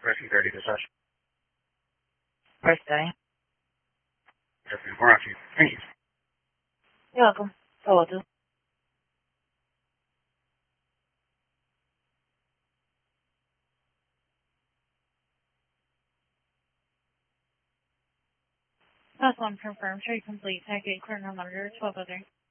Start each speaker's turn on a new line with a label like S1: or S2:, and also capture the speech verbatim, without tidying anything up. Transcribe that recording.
S1: Rescue thirty dispatch.
S2: Birthday.
S1: Yes, ma'am. We're on to you. Thank you.
S2: You're welcome. So will do. Last one confirmed. Trade complete. Tag eight, clear no monitor, twelve oh three.